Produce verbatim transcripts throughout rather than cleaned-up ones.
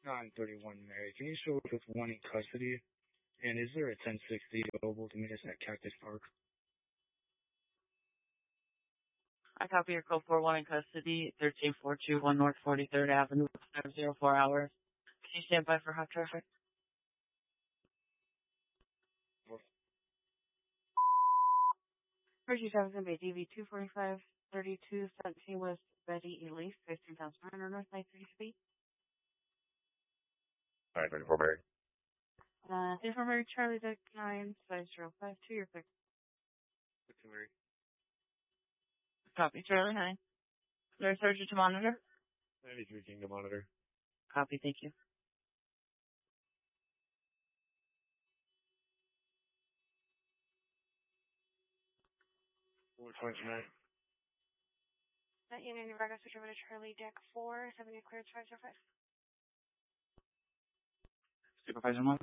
nine thirty-one Mary. Can you show up with one in custody? And is there a ten sixty available to meet us at Cactus Park? I copy your code four one in custody, thirteen four two one North forty-third Avenue, five zero four hours. Can you stand by for hot traffic? Purchase Avenue Bay D V two forty-five thirty-two seventeen West Betty Elise, fifteen thousand nine hundred North nine thirty feet. nine thirty-four Mary. Uh, therefore, Mary Charlie Deck nine five zero five two, your pick. Mary. Copy Charlie nine. Nurse surgery to monitor. ninety-three King to monitor. Copy, thank you. four twenty-nine. That Union Nevada switch over to Charlie Deck four, seventy cleared five zero five. Supervisor one.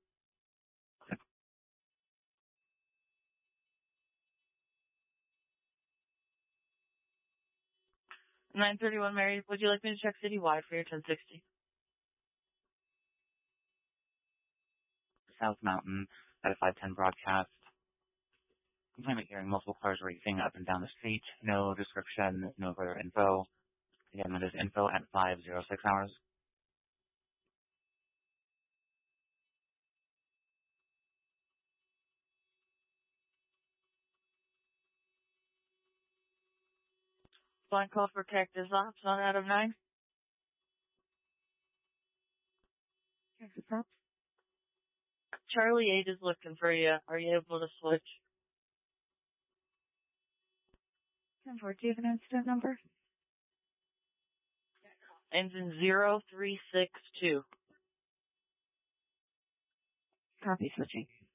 nine thirty-one Mary, would you like me to check citywide for your ten sixty? South Mountain at a five ten broadcast. Complainant hearing multiple cars racing up and down the street. No description, no further info. Again, that is info at five zero six hours. Blind call for Cactus Ops on out of nine. Cactus Ops. Charlie eight is looking for you. Are you able to switch? ten four, do you have an incident number? Ends in zero three six two. Copy, switching.